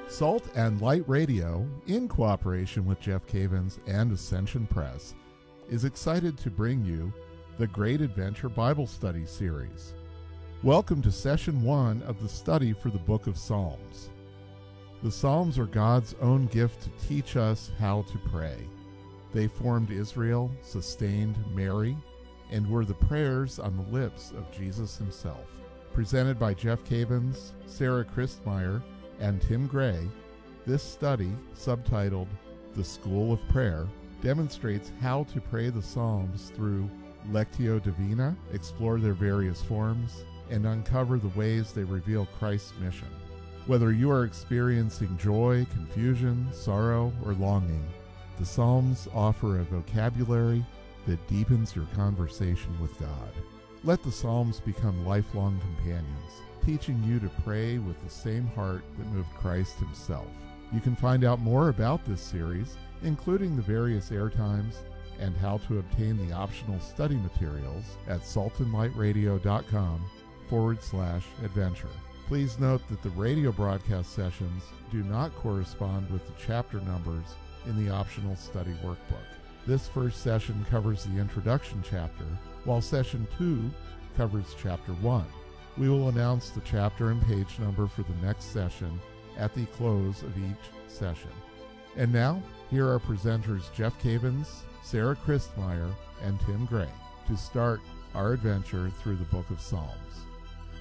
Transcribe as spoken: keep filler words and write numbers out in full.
Salt and Light Radio, in cooperation with Jeff Cavins and Ascension Press, is excited to bring you the Great Adventure Bible Study Series. Welcome to Session one of the study for the Book of Psalms. The Psalms are God's own gift to teach us how to pray. They formed Israel, sustained Mary, and were the prayers on the lips of Jesus himself. Presented by Jeff Cavins, Sarah Christmeyer, and Tim Gray, this study, subtitled The School of Prayer, demonstrates how to pray the Psalms through Lectio Divina, explore their various forms, and uncover the ways they reveal Christ's mission. Whether you are experiencing joy, confusion, sorrow, or longing, the Psalms offer a vocabulary that deepens your conversation with God. Let the Psalms become lifelong companions, teaching you to pray with the same heart that moved Christ himself. You can find out more about this series, including the various airtimes and how to obtain the optional study materials at saltandlightradio.com forward slash adventure. Please note that the radio broadcast sessions do not correspond with the chapter numbers in the optional study workbook. This first session covers the introduction chapter, while session two covers chapter one. We will announce the chapter and page number for the next session at the close of each session. And now, here are presenters Jeff Cavins, Sarah Christmeyer, and Tim Gray to start our adventure through the Book of Psalms.